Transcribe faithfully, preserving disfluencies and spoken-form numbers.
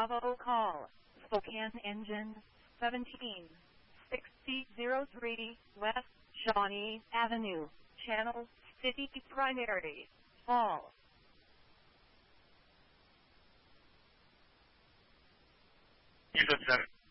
Bravo call, Spokane engine, seventeen sixty oh three West Shawnee Avenue, Channel City Primary, Fall. You said seven.